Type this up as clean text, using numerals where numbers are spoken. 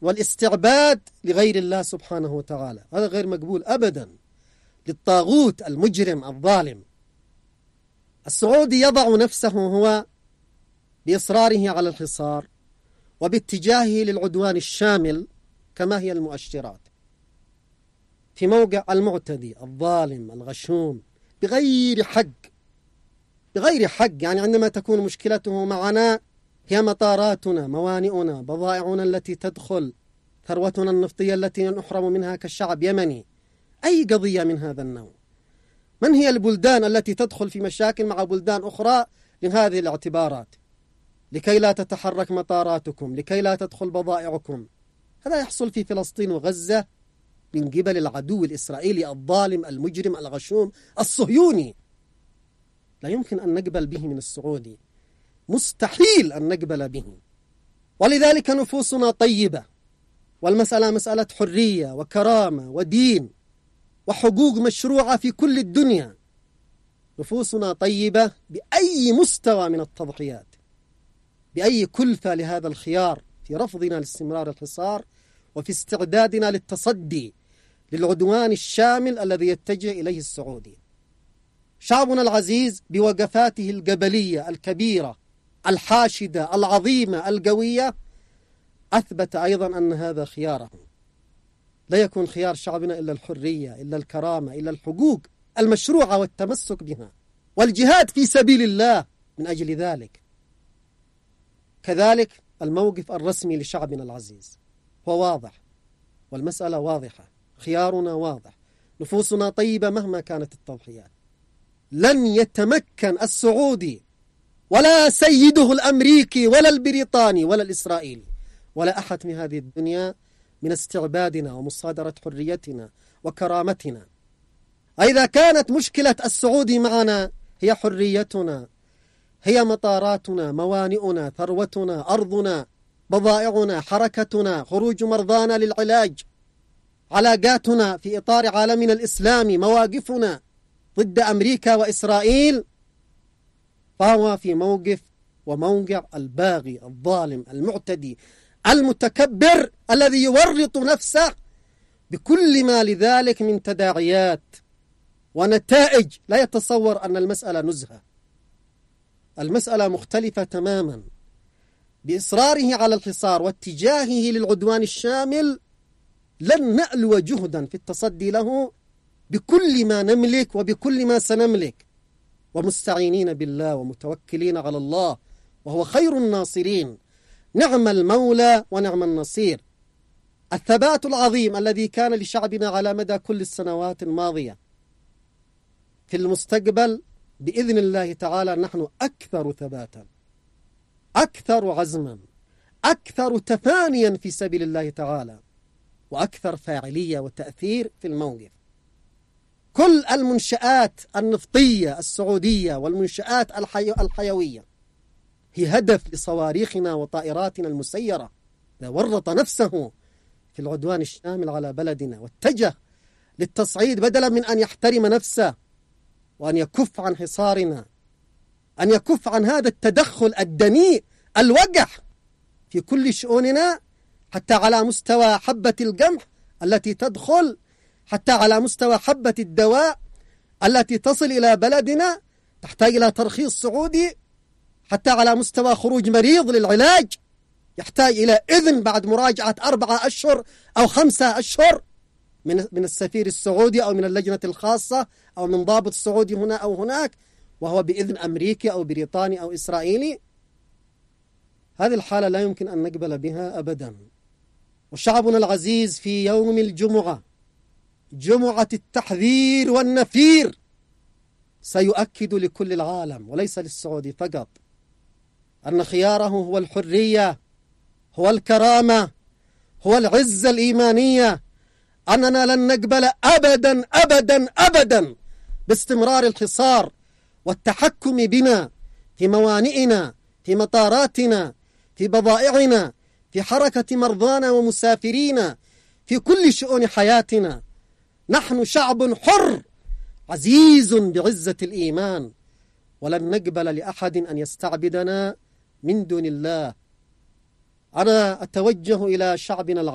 والاستعباد لغير الله سبحانه وتعالى. هذا غير مقبول أبدا للطاغوت المجرم الظالم. السعودي يضع نفسه هو بإصراره على الحصار وباتجاهه للعدوان الشامل كما هي المؤشرات في موقع المعتدي الظالم الغشوم بغير حق. يعني عندما تكون مشكلته معنا هي مطاراتنا، موانئنا، بضائعنا التي تدخل، ثروتنا النفطية التي نحرم منها كالشعب يمني، أي قضية من هذا النوع. من هي البلدان التي تدخل في مشاكل مع بلدان أخرى لهذه الاعتبارات؟ لكي لا تتحرك مطاراتكم، لكي لا تدخل بضائعكم. هذا يحصل في فلسطين وغزة من قبل العدو الإسرائيلي الظالم المجرم الغشوم الصهيوني. لا يمكن أن نقبل به من السعودي، مستحيل أن نقبل به. ولذلك نفوسنا طيبة، والمسألة مسألة حرية وكرامة ودين وحقوق مشروعة في كل الدنيا. نفوسنا طيبة بأي مستوى من التضحيات، بأي كلفة لهذا الخيار في رفضنا لاستمرار الحصار وفي استعدادنا للتصدي للعدوان الشامل الذي يتجه إليه السعودي. شعبنا العزيز بوقفاته القبلية الكبيرة الحاشدة العظيمة القوية أثبت أيضا أن هذا خياره. لا يكون خيار شعبنا إلا الحرية، إلا الكرامة، إلا الحقوق المشروعة والتمسك بها والجهاد في سبيل الله من أجل ذلك. كذلك الموقف الرسمي لشعبنا العزيز هو واضح، والمسألة واضحة، خيارنا واضح، نفوسنا طيبة مهما كانت التضحيات. لن يتمكن السعودي ولا سيده الأمريكي ولا البريطاني ولا الإسرائيلي ولا أحد من هذه الدنيا من استعبادنا ومصادرة حريتنا وكرامتنا. إذا كانت مشكلة السعودي معنا هي حريتنا، هي مطاراتنا، موانئنا، ثروتنا، أرضنا، بضائعنا، حركتنا، خروج مرضانا للعلاج، علاقاتنا في إطار عالمنا الإسلامي، مواقفنا ضد أمريكا وإسرائيل، فهو في موقف وموقع الباغي الظالم المعتدي المتكبر الذي يورط نفسه بكل ما لذلك من تداعيات ونتائج. لا يتصور أن المسألة نزهة، المسألة مختلفة تماما. بإصراره على الحصار واتجاهه للعدوان الشامل لن نألو جهدا في التصدي له بكل ما نملك وبكل ما سنملك، ومستعينين بالله ومتوكلين على الله وهو خير الناصرين. نعم المولى ونعم النصير. الثبات العظيم الذي كان لشعبنا على مدى كل السنوات الماضية في المستقبل بإذن الله تعالى نحن أكثر ثباتا، أكثر عزما، أكثر تفانيا في سبيل الله تعالى، وأكثر فاعلية وتأثير في الموقف. كل المنشآت النفطية السعودية والمنشآت الحيوية هي هدف لصواريخنا وطائراتنا المسيرة. إذا ورط نفسه في العدوان الشامل على بلدنا واتجه للتصعيد بدلا من أن يحترم نفسه وأن يكف عن حصارنا، أن يكف عن هذا التدخل الدنيء الوقح في كل شؤوننا، حتى على مستوى حبة القمح التي تدخل، حتى على مستوى حبة الدواء التي تصل إلى بلدنا تحتاج إلى ترخيص سعودي، حتى على مستوى خروج مريض للعلاج يحتاج إلى إذن بعد مراجعة 4 أشهر أو 5 أشهر من السفير السعودي أو من اللجنة الخاصة أو من ضابط سعودي هنا أو هناك، وهو بإذن أمريكي أو بريطاني أو إسرائيلي. هذه الحالة لا يمكن أن نقبل بها أبدا. وشعبنا العزيز في يوم الجمعة، جمعة التحذير والنفير، سيؤكد لكل العالم وليس للسعودي فقط أن خياره هو الحرية، هو الكرامة، هو العزة الإيمانية، أننا لن نقبل أبدا أبدا أبدا باستمرار الحصار والتحكم بنا في موانئنا، في مطاراتنا، في بضائعنا، في حركة مرضانا ومسافرينا، في كل شؤون حياتنا. نحن شعب حر عزيز بعزة الإيمان، ولن نقبل لأحد أن يستعبدنا من دون الله. أنا أتوجه إلى شعبنا